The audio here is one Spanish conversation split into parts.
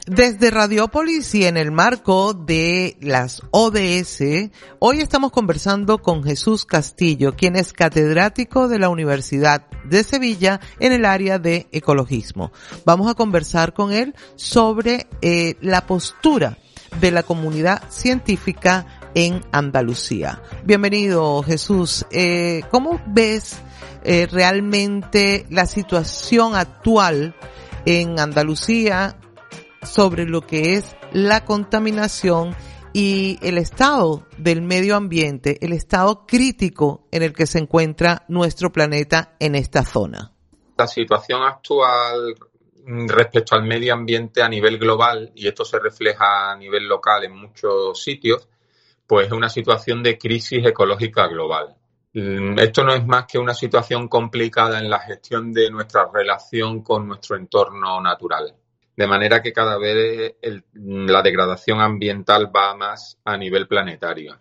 Desde Radiópolis y en el marco de las ODS, hoy estamos conversando con Jesús Castillo, quien es catedrático de la Universidad de Sevilla en el área de ecologismo. Vamos a conversar con él sobre la postura de la comunidad científica en Andalucía. Bienvenido, Jesús. ¿Cómo ves realmente la situación actual en Andalucía sobre lo que es la contaminación y el estado del medio ambiente, el estado crítico en el que se encuentra nuestro planeta en esta zona? La situación actual respecto al medio ambiente a nivel global, y esto se refleja a nivel local en muchos sitios, pues es una situación de crisis ecológica global. Esto no es más que una situación complicada en la gestión de nuestra relación con nuestro entorno natural. De manera que cada vez la degradación ambiental va más a nivel planetario.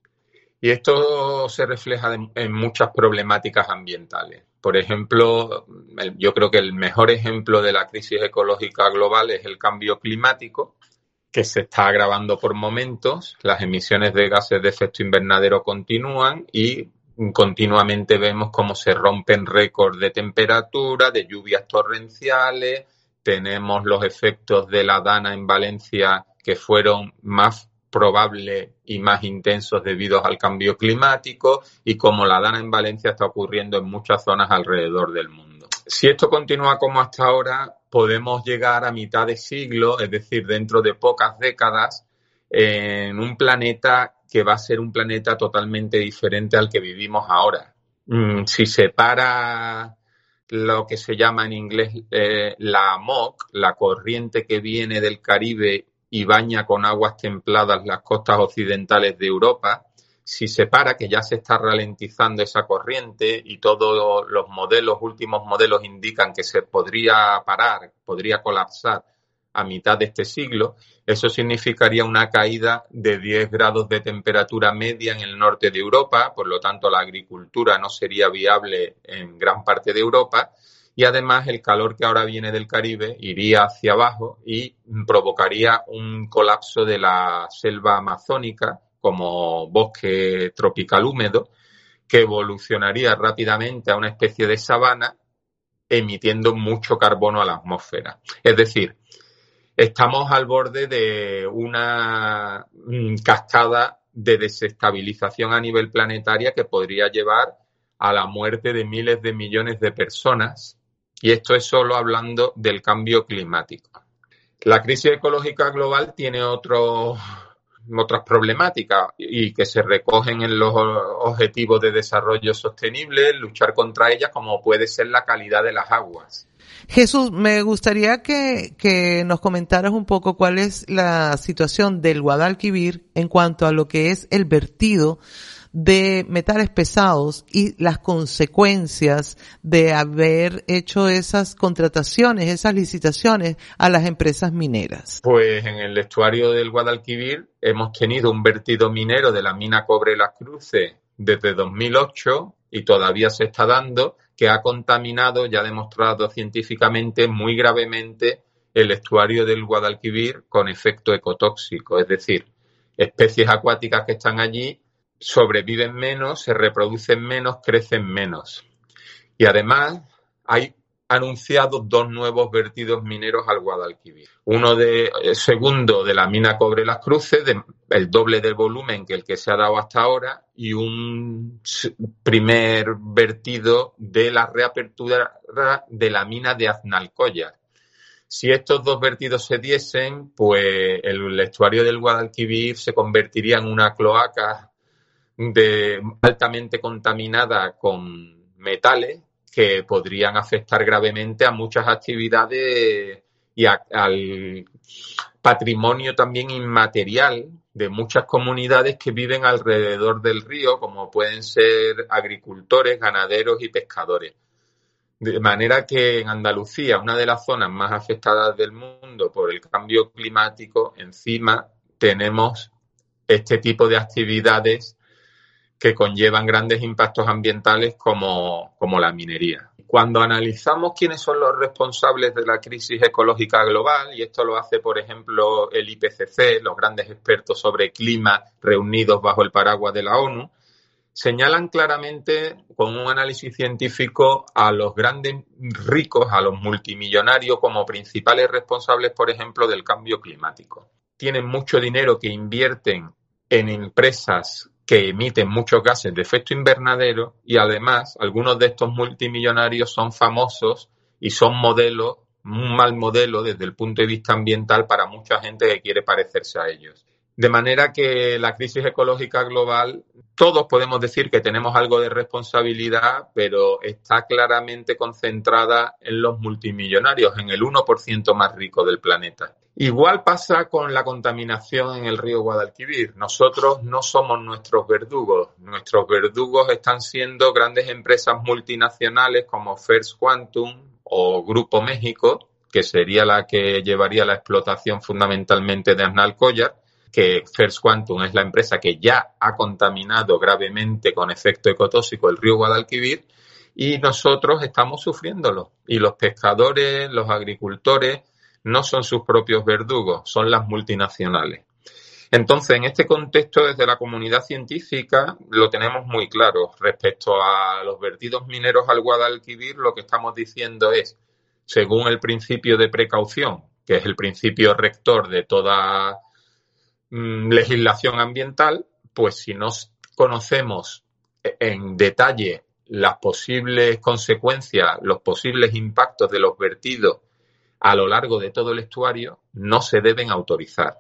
Y esto se refleja en muchas problemáticas ambientales. Por ejemplo, yo creo que el mejor ejemplo de la crisis ecológica global es el cambio climático, que se está agravando por momentos. Las emisiones de gases de efecto invernadero continúan y continuamente vemos cómo se rompen récords de temperatura, de lluvias torrenciales. Tenemos los efectos de la Dana en Valencia, que fueron más probables y más intensos debido al cambio climático, y como la Dana en Valencia está ocurriendo en muchas zonas alrededor del mundo. Si esto continúa como hasta ahora, podemos llegar a mitad de siglo, es decir, dentro de pocas décadas, en un planeta que va a ser un planeta totalmente diferente al que vivimos ahora. Si se para lo que se llama en inglés la AMOC, la corriente que viene del Caribe y baña con aguas templadas las costas occidentales de Europa, si se para, que ya se está ralentizando esa corriente y todos los últimos modelos indican que se podría parar, podría colapsar a mitad de este siglo, eso significaría una caída de 10 grados de temperatura media en el norte de Europa, por lo tanto la agricultura no sería viable en gran parte de Europa, y además el calor que ahora viene del Caribe iría hacia abajo y provocaría un colapso de la selva amazónica como bosque tropical húmedo, que evolucionaría rápidamente a una especie de sabana emitiendo mucho carbono a la atmósfera. Es decir, estamos al borde de una cascada de desestabilización a nivel planetaria que podría llevar a la muerte de miles de millones de personas, y esto es solo hablando del cambio climático. La crisis ecológica global tiene otras problemáticas y que se recogen en los objetivos de desarrollo sostenible, luchar contra ellas, como puede ser la calidad de las aguas. Jesús, me gustaría que nos comentaras un poco cuál es la situación del Guadalquivir en cuanto a lo que es el vertido de metales pesados y las consecuencias de haber hecho esas contrataciones, esas licitaciones a las empresas mineras. Pues en el estuario del Guadalquivir hemos tenido un vertido minero de la mina Cobre Las Cruces desde 2008 y todavía se está dando, que ha contaminado, ya demostrado científicamente, muy gravemente el estuario del Guadalquivir con efecto ecotóxico. Es decir, especies acuáticas que están allí sobreviven menos, se reproducen menos, crecen menos. Y además hay anunciados 2 nuevos vertidos mineros al Guadalquivir. Segundo de la mina Cobre Las Cruces, el doble del volumen que el que se ha dado hasta ahora, y un primer vertido de la reapertura de la mina de Aznalcóllar. Si estos 2 vertidos se diesen, pues el estuario del Guadalquivir se convertiría en una cloaca altamente contaminada con metales que podrían afectar gravemente a muchas actividades y al patrimonio también inmaterial de muchas comunidades que viven alrededor del río, como pueden ser agricultores, ganaderos y pescadores. De manera que en Andalucía, una de las zonas más afectadas del mundo por el cambio climático, encima tenemos este tipo de actividades que conllevan grandes impactos ambientales como la minería. cuando analizamos quiénes son los responsables de la crisis ecológica global, y esto lo hace, por ejemplo, el IPCC, los grandes expertos sobre clima reunidos bajo el paraguas de la ONU, señalan claramente con un análisis científico a los grandes ricos, a los multimillonarios como principales responsables, por ejemplo, del cambio climático. Tienen mucho dinero que invierten en empresas que emiten muchos gases de efecto invernadero y además algunos de estos multimillonarios son famosos y son modelos, un mal modelo desde el punto de vista ambiental para mucha gente que quiere parecerse a ellos. De manera que la crisis ecológica global, todos podemos decir que tenemos algo de responsabilidad, pero está claramente concentrada en los multimillonarios, en el 1% más rico del planeta. Igual pasa con la contaminación en el río Guadalquivir. Nosotros no somos nuestros verdugos. Nuestros verdugos están siendo grandes empresas multinacionales como First Quantum o Grupo México, que sería la que llevaría la explotación fundamentalmente de Aznalcóllar, que First Quantum es la empresa que ya ha contaminado gravemente con efecto ecotóxico el río Guadalquivir y nosotros estamos sufriéndolo. Y los pescadores, los agricultores, no son sus propios verdugos, son las multinacionales. Entonces, en este contexto, desde la comunidad científica lo tenemos muy claro. Respecto a los vertidos mineros al Guadalquivir, lo que estamos diciendo es, según el principio de precaución, que es el principio rector de toda legislación ambiental, pues si no conocemos en detalle las posibles consecuencias, los posibles impactos de los vertidos a lo largo de todo el estuario, no se deben autorizar.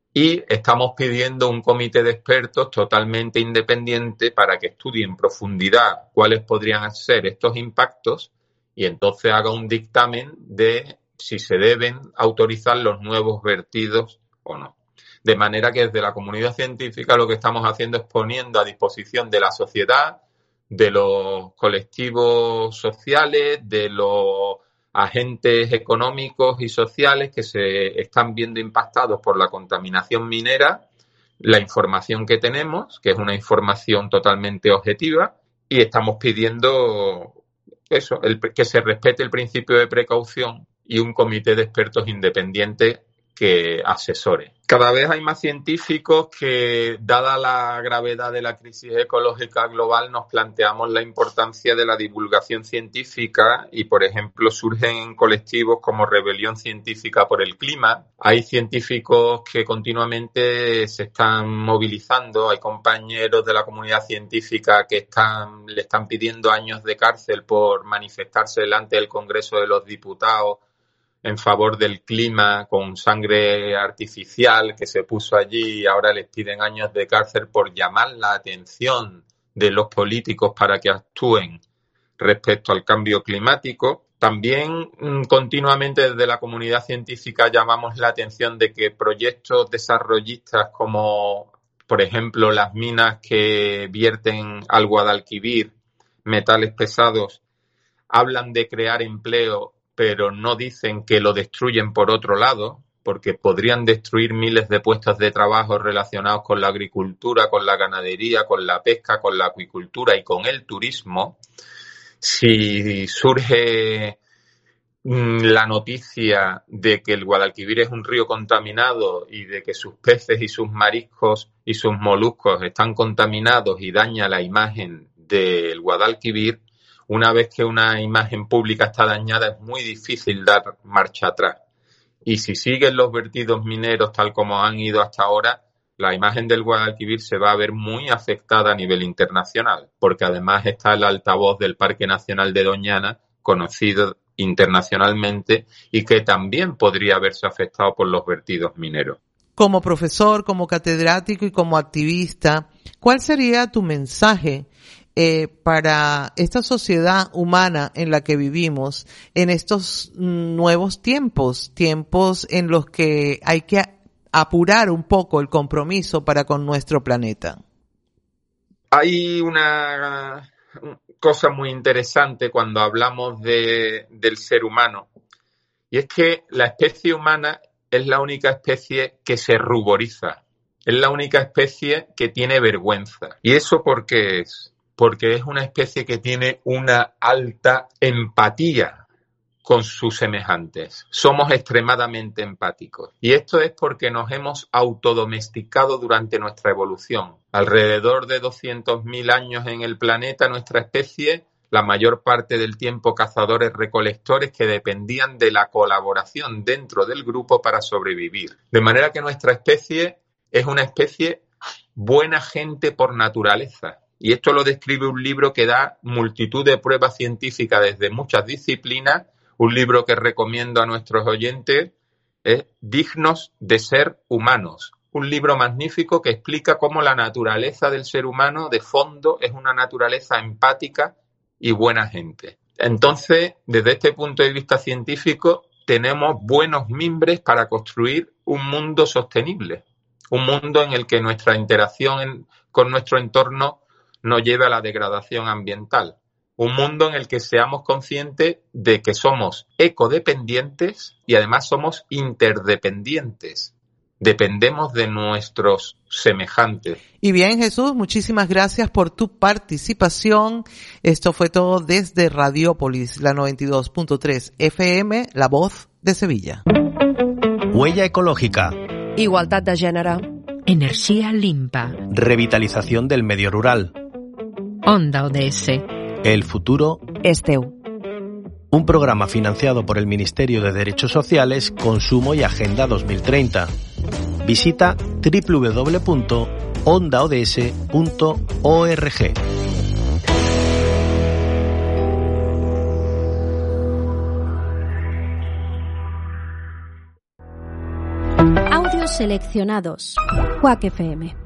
Y estamos pidiendo un comité de expertos totalmente independiente para que estudie en profundidad cuáles podrían ser estos impactos y entonces haga un dictamen de si se deben autorizar los nuevos vertidos o no. De manera que desde la comunidad científica lo que estamos haciendo es poniendo a disposición de la sociedad, de los colectivos sociales, de los agentes económicos y sociales que se están viendo impactados por la contaminación minera, la información que tenemos, que es una información totalmente objetiva, y estamos pidiendo eso, que se respete el principio de precaución y un comité de expertos independientes que asesore. Cada vez hay más científicos que, dada la gravedad de la crisis ecológica global, nos planteamos la importancia de la divulgación científica y, por ejemplo, surgen colectivos como Rebelión Científica por el Clima. Hay científicos que continuamente se están movilizando, hay compañeros de la comunidad científica que le están pidiendo años de cárcel por manifestarse delante del Congreso de los Diputados en favor del clima con sangre artificial que se puso allí y ahora les piden años de cárcel por llamar la atención de los políticos para que actúen respecto al cambio climático. También continuamente desde la comunidad científica llamamos la atención de que proyectos desarrollistas como, por ejemplo, las minas que vierten al Guadalquivir metales pesados, hablan de crear empleo pero no dicen que lo destruyen por otro lado, porque podrían destruir miles de puestos de trabajo relacionados con la agricultura, con la ganadería, con la pesca, con la acuicultura y con el turismo. Si surge la noticia de que el Guadalquivir es un río contaminado y de que sus peces y sus mariscos y sus moluscos están contaminados y daña la imagen del Guadalquivir, una vez que una imagen pública está dañada es muy difícil dar marcha atrás. Y si siguen los vertidos mineros tal como han ido hasta ahora, la imagen del Guadalquivir se va a ver muy afectada a nivel internacional, porque además está el altavoz del Parque Nacional de Doñana, conocido internacionalmente y que también podría haberse afectado por los vertidos mineros. Como profesor, como catedrático y como activista, ¿cuál sería tu mensaje para esta sociedad humana en la que vivimos en estos nuevos tiempos en los que hay que apurar un poco el compromiso para con nuestro planeta? Hay una cosa muy interesante cuando hablamos del ser humano, y es que la especie humana es la única especie que se ruboriza, es la única especie que tiene vergüenza. ¿Y eso por qué es? porque es una especie que tiene una alta empatía con sus semejantes. Somos extremadamente empáticos. Y esto es porque nos hemos autodomesticado durante nuestra evolución. Alrededor de 200.000 años en el planeta, nuestra especie, la mayor parte del tiempo cazadores-recolectores que dependían de la colaboración dentro del grupo para sobrevivir. De manera que nuestra especie es una especie buena gente por naturaleza. Y esto lo describe un libro que da multitud de pruebas científicas desde muchas disciplinas. Un libro que recomiendo a nuestros oyentes es Dignos de ser humanos. Un libro magnífico que explica cómo la naturaleza del ser humano de fondo es una naturaleza empática y buena gente. Entonces, desde este punto de vista científico, tenemos buenos mimbres para construir un mundo sostenible. Un mundo en el que nuestra interacción con nuestro entorno nos lleve a la degradación ambiental. Un mundo en el que seamos conscientes de que somos ecodependientes y además somos interdependientes. Dependemos de nuestros semejantes. Y bien, Jesús, muchísimas gracias por tu participación. Esto fue todo desde Radiópolis, la 92.3 FM, La Voz de Sevilla. Huella ecológica. Igualdad de gènere. Energía limpa. Revitalización del medio rural. Onda ODS. El futuro És teu. Un programa financiado por el Ministerio de Derechos Sociales, Consumo y Agenda 2030. Visita www.ondaods.org. Audios seleccionados. Quack FM.